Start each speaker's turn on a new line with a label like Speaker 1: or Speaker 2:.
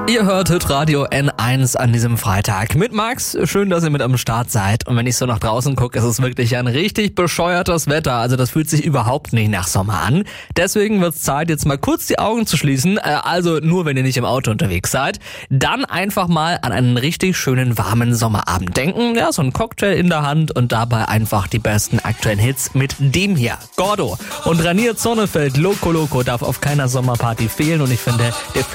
Speaker 1: Ihr hört Hitradio N1 an diesem Freitag mit Max. Schön, dass ihr mit am Start seid. Und wenn ich so nach draußen gucke, ist es wirklich ein richtig bescheuertes Wetter. Also das fühlt sich überhaupt nicht nach Sommer an. Deswegen wird es Zeit, jetzt mal kurz die Augen zu schließen. Also nur, wenn ihr nicht im Auto unterwegs seid. Dann einfach mal an einen richtig schönen warmen Sommerabend denken. Ja, so ein Cocktail in der Hand und dabei einfach die besten aktuellen Hits mit dem hier. Gordo und Ranier Zonnefeld, Loco Loco darf auf keiner Sommerparty fehlen. Und ich finde, der